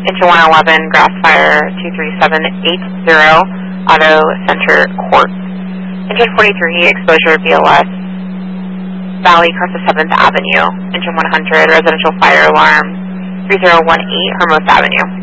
Engine 111, grass fire 23780, Auto Center Court. Engine 43, exposure BLS, Valley across the 7th Avenue. Engine 100, residential fire alarm 3018, Hermos Avenue.